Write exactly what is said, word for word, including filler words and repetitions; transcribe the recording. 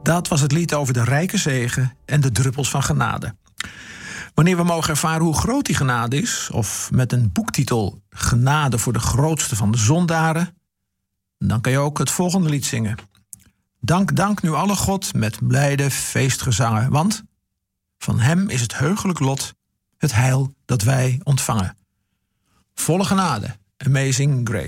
Dat was het lied over de rijke zegen en de druppels van genade. Wanneer we mogen ervaren hoe groot die genade is, of met een boektitel Genade voor de grootste van de zondaren, dan kan je ook het volgende lied zingen. Dank, dank nu alle God met blijde feestgezangen, want van hem is het heugelijk lot, het heil dat wij ontvangen. Volle genade, amazing grace.